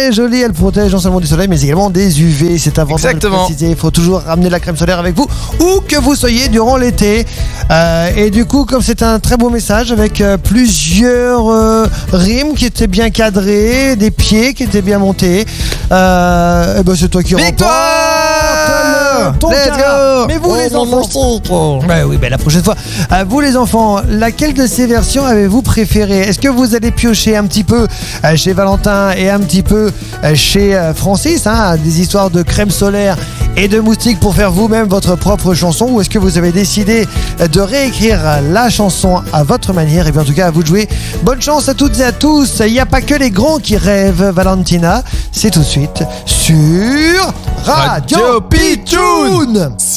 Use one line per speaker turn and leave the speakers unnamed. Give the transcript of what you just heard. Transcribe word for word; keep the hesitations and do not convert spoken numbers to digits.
très jolie. Elle protège non seulement du soleil, mais également des U V. C'est important
Exactement.
de le préciser. Il faut toujours ramener la crème solaire avec vous, où que vous soyez durant l'été. Euh, et du coup, comme c'est un très beau message avec euh, plusieurs euh, rimes qui étaient bien cadrées, des pieds qui étaient bien montés, euh, et ben c'est toi qui remporte.
Victoire!
Ton
Let's
cadeau.
go!
Mais vous, les
Oh,
enfants. Ouais, oui, ben la prochaine fois. Euh, vous les enfants, laquelle de ces versions avez-vous préférée? Est-ce que vous allez piocher un petit peu euh, chez Valentin et un petit peu euh, chez euh, Francis, hein, des histoires de crème solaire et de moustiques pour faire vous-même votre propre chanson, ou est-ce que vous avez décidé de réécrire la chanson à votre manière? Et bien en tout cas, à vous de jouer. Bonne chance à toutes et à tous. Il n'y a pas que les grands qui rêvent, Valentina. C'est tout de suite sur Radio
Radio
Pitchoun.